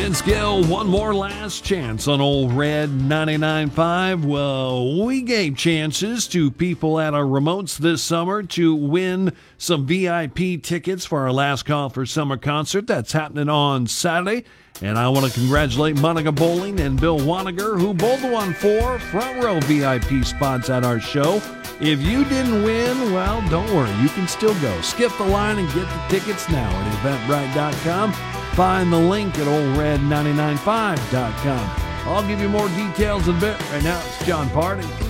Vince Gill, one more last chance on Old Red 99.5. Well, we gave chances to people at our remotes this summer to win some VIP tickets for our last call for summer concert. That's happening on Saturday. And I want to congratulate Monica Bowling and Bill Waniger, who both won 4 front row VIP spots at our show. If you didn't win, well, don't worry. You can still go. Skip the line and get the tickets now at eventbrite.com. Find the link at oldred995.com. I'll give you more details in a bit. Right now, it's John Party.